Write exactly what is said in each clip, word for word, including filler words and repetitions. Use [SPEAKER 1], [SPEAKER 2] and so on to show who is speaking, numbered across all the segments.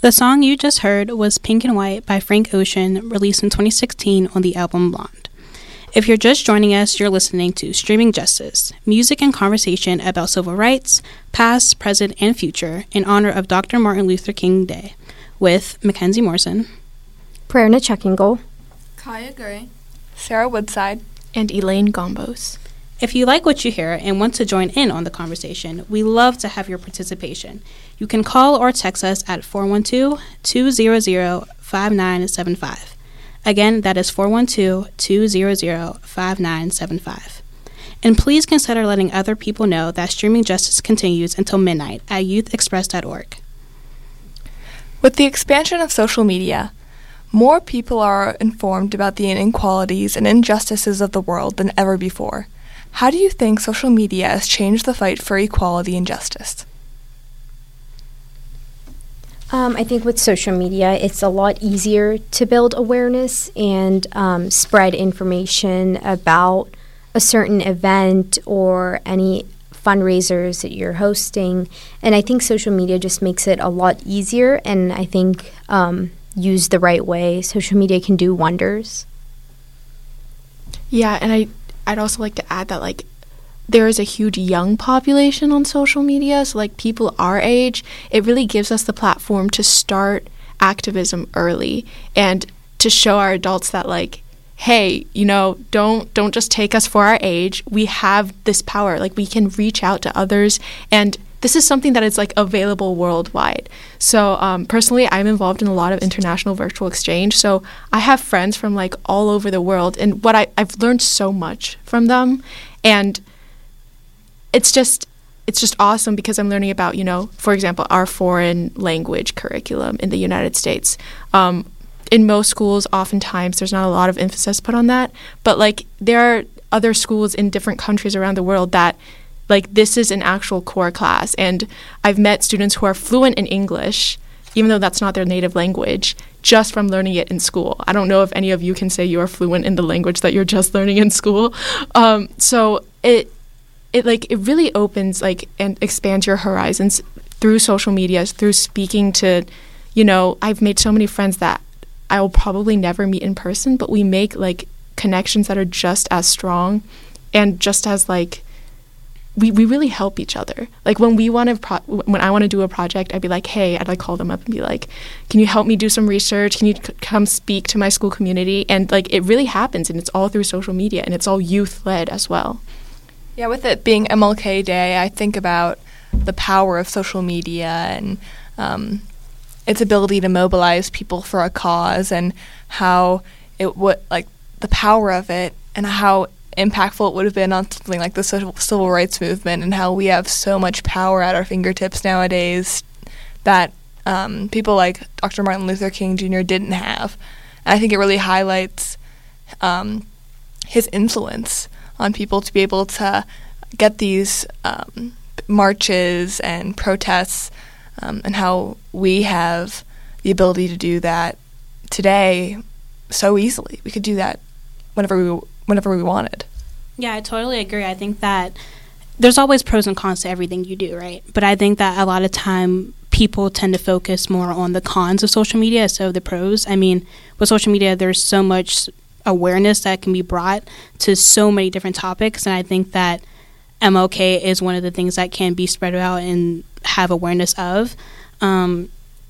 [SPEAKER 1] The song you just heard was Pink and White by Frank Ocean, released in twenty sixteen on the album Blonde. If you're just joining us, you're listening to Streaming Justice, music and conversation about civil rights, past, present, and future, in honor of Doctor Martin Luther King Day, with Mackenzie Morrison,
[SPEAKER 2] Prerna Checkingle,
[SPEAKER 3] Kaya Gray,
[SPEAKER 4] Sarah Woodside,
[SPEAKER 5] and Elaine Gombos.
[SPEAKER 1] If you like what you hear and want to join in on the conversation, we love to have your participation. You can call or text us at four one two, two zero zero, five nine seven five. Again, that is four one two, two zero zero, five nine seven five. And please consider letting other people know that Streaming Justice continues until midnight at youth express dot org.
[SPEAKER 4] With the expansion of social media, more people are informed about the inequalities and injustices of the world than ever before. How do you think social media has changed the fight for equality and justice?
[SPEAKER 2] Um, I think with social media, it's a lot easier to build awareness and um, spread information about a certain event or any fundraisers that you're hosting. And I think social media just makes it a lot easier, and I think um, used the right way, social media can do wonders.
[SPEAKER 5] Yeah, and I I'd also like to add that, like, there is a huge young population on social media, so, like, people our age, it really gives us the platform to start activism early and to show our adults that, like, hey, you know, don't don't just take us for our age. We have this power. Like, we can reach out to others, and this is something that is, like, available worldwide. So um, personally, I'm involved in a lot of international virtual exchange. So I have friends from, like, all over the world. And what I, I've learned so much from them. And it's just it's just awesome because I'm learning about, you know, for example, our foreign language curriculum in the United States. Um, in most schools, oftentimes, there's not a lot of emphasis put on that. But, like, there are other schools in different countries around the world that, like, this is an actual core class. And I've met students who are fluent in English, even though that's not their native language, just from learning it in school. I don't know if any of you can say you are fluent in the language that you're just learning in school. Um, so it, it like, it really opens, like, and expands your horizons through social media, through speaking to, you know, I've made so many friends that I will probably never meet in person, but we make, like, connections that are just as strong and just as, like, we, we really help each other. Like, when we want to, pro- when I want to do a project, I'd be like, hey, I'd like call them up and be like, can you help me do some research? Can you c- come speak to my school community? And, like, it really happens, and it's all through social media, and it's all youth-led as well.
[SPEAKER 4] Yeah, with it being M L K Day, I think about the power of social media and um, its ability to mobilize people for a cause, and how it would, like, the power of it, and how impactful it would have been on something like the social, civil rights movement, and how we have so much power at our fingertips nowadays that um, people like Doctor Martin Luther King Junior didn't have. And I think it really highlights um, his influence on people to be able to get these um, marches and protests, um, and how we have the ability to do that today so easily. We could do that whenever we whenever we wanted.
[SPEAKER 1] Yeah, I totally agree. I think that there's always pros and cons to everything you do, right? But I think that a lot of time people tend to focus more on the cons of social media, so the pros. I mean, with social media, there's so much awareness that can be brought to so many different topics, and I think that M L K is one of the things that can be spread out and have awareness of. Um,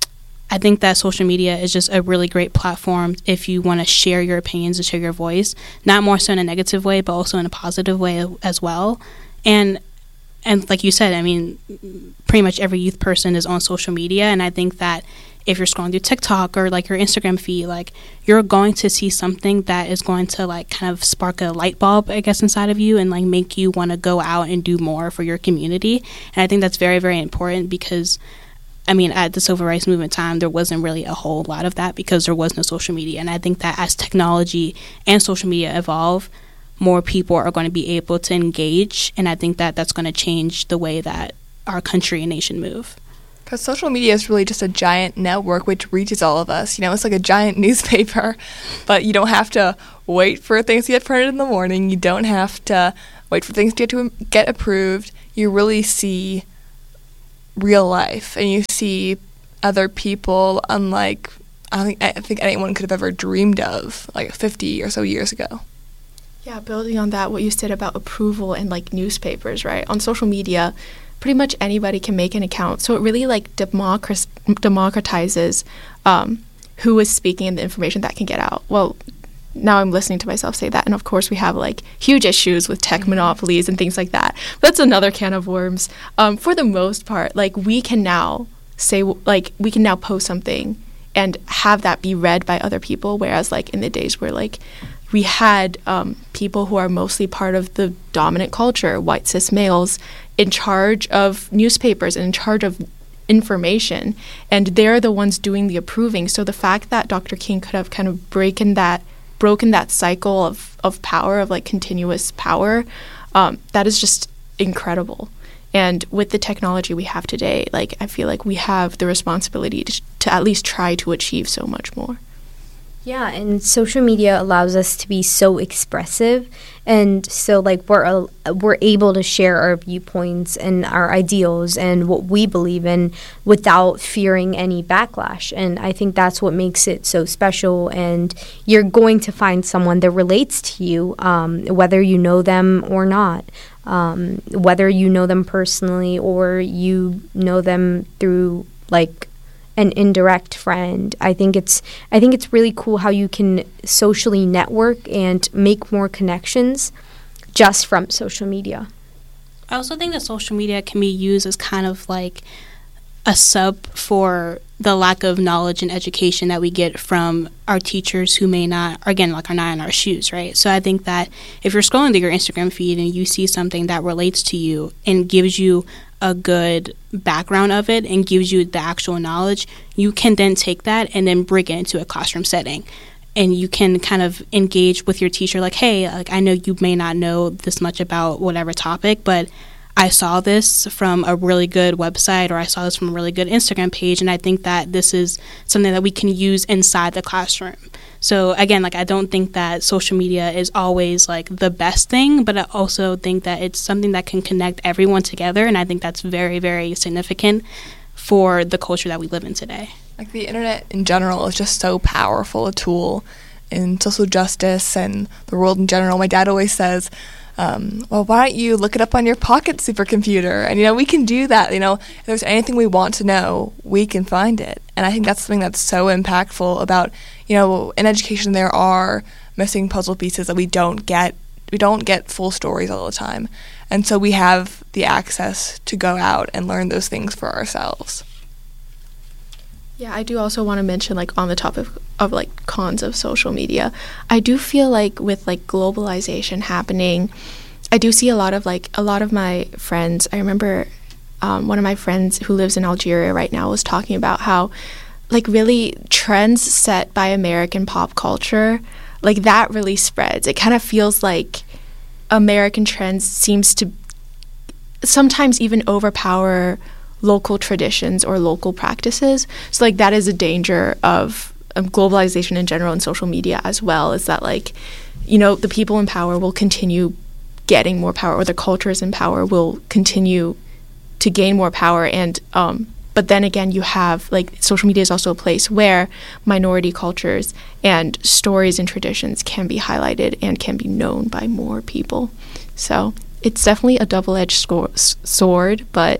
[SPEAKER 1] I think that social media is just a really great platform if you want to share your opinions and share your voice, not more so in a negative way, but also in a positive way as well. And and like you said, I mean, pretty much every youth person is on social media, and I think that if you're scrolling through TikTok or, like, your Instagram feed, like, you're going to see something that is going to, like, kind of spark a light bulb, I guess, inside of you and, like, make you want to go out and do more for your community. And I think that's very, very important because, I mean, at the civil rights movement time, there wasn't really a whole lot of that because there was no social media. And I think that as technology and social media evolve, more people are going to be able to engage. And I think that that's going to change the way that our country and nation move.
[SPEAKER 4] Because social media is really just a giant network which reaches all of us. You know, it's like a giant newspaper, but you don't have to wait for things to get printed in the morning. You don't have to wait for things to get, to get approved. You really see real life, and you see other people unlike I don't think I think anyone could have ever dreamed of like fifty or so years ago.
[SPEAKER 5] Yeah, building on that, what you said about approval and like newspapers, right? On social media, pretty much anybody can make an account. So it really like democrat- democratizes um, who is speaking and the information that can get out. Well, now I'm listening to myself say that. And of course, we have like huge issues with tech monopolies and things like that. That's another can of worms. Um, for the most part, like we can now say, like we can now post something and have that be read by other people. Whereas like in the days where like we had um, people who are mostly part of the dominant culture, white cis males, in charge of newspapers and in charge of information. And they're the ones doing the approving. So the fact that Doctor King could have kind of broken that broken that cycle of, of power, of like continuous power, um, that is just incredible. And with the technology we have today, like I feel like we have the responsibility to, to at least try to achieve so much more.
[SPEAKER 2] Yeah, and social media allows us to be so expressive, and so like we're uh, we're able to share our viewpoints and our ideals and what we believe in without fearing any backlash. And I think that's what makes it so special. And you're going to find someone that relates to you, um, whether you know them or not, um, whether you know them personally or you know them through like an indirect friend. I think it's I think it's really cool how you can socially network and make more connections just from social media.
[SPEAKER 1] I also think that social media can be used as kind of like a sub for the lack of knowledge and education that we get from our teachers who may not, again, like are not in our shoes, right? So I think that if you're scrolling through your Instagram feed and you see something that relates to you and gives you a good background of it and gives you the actual knowledge, you can then take that and then bring it into a classroom setting. And you can kind of engage with your teacher like, hey, like I know you may not know this much about whatever topic, but I saw this from a really good website, or I saw this from a really good Instagram page, and I think that this is something that we can use inside the classroom. So again, like I don't think that social media is always like the best thing, but I also think that it's something that can connect everyone together, and I think that's very, very significant for the culture that we live in today.
[SPEAKER 4] Like the internet in general is just so powerful a tool in social justice and the world in general. My dad always says, Um, well, why don't you look it up on your pocket supercomputer? And, you know, we can do that. You know, if there's anything we want to know, we can find it. And I think that's something that's so impactful about, you know, in education there are missing puzzle pieces that we don't get. We don't get full stories all the time. And so we have the access to go out and learn those things for ourselves.
[SPEAKER 5] Yeah, I do also want to mention, like, on the topic of, of, like, cons of social media, I do feel like with, like, globalization happening, I do see a lot of, like, a lot of my friends, I remember um, one of my friends who lives in Algeria right now was talking about how, like, really trends set by American pop culture, like, that really spreads. It kind of feels like American trends seems to sometimes even overpower local traditions or local practices. So like that is a danger of um, globalization in general and social media as well, is that like, you know, the people in power will continue getting more power, or the cultures in power will continue to gain more power. And um, but then again, you have like social media is also a place where minority cultures and stories and traditions can be highlighted and can be known by more people. So it's definitely a double-edged sco- sword, but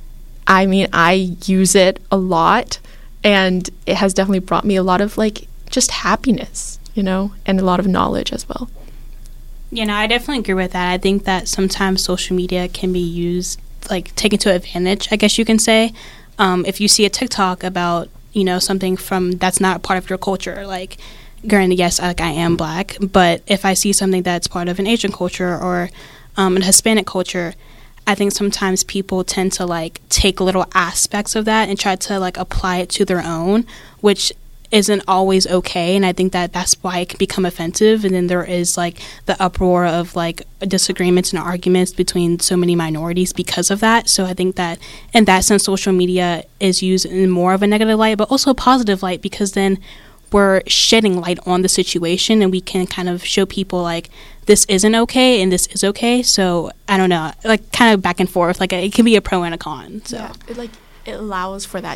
[SPEAKER 5] I mean, I use it a lot, and it has definitely brought me a lot of, like, just happiness, you know, and a lot of knowledge as well.
[SPEAKER 1] You know, I definitely agree with that. I think that sometimes social media can be used, like, taken to advantage, I guess you can say. Um, if you see a TikTok about, you know, something from that's not part of your culture, like, granted, yes, like, I am Black, but if I see something that's part of an Asian culture or um, an Hispanic culture, I think sometimes people tend to like take little aspects of that and try to like apply it to their own, which isn't always okay. And I think that that's why it can become offensive. And then there is like the uproar of like disagreements and arguments between so many minorities because of that. So I think that in that sense, social media is used in more of a negative light, but also a positive light, because then we're shedding light on the situation and we can kind of show people like this isn't okay and this is okay. So I don't know, like kind of back and forth, like it can be a pro and a con. So
[SPEAKER 5] yeah, it like it allows for that